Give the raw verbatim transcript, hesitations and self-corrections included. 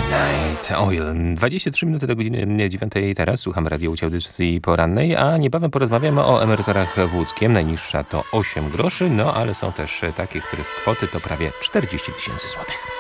Midnight Oil. dwadzieścia trzy minuty do godziny dziewiątej teraz. Słucham radio audycji porannej, a niebawem porozmawiamy o emeryturach w Łódzkiem. Najniższa to osiem groszy, no ale są też takie, których kwoty to prawie czterdzieści tysięcy złotych.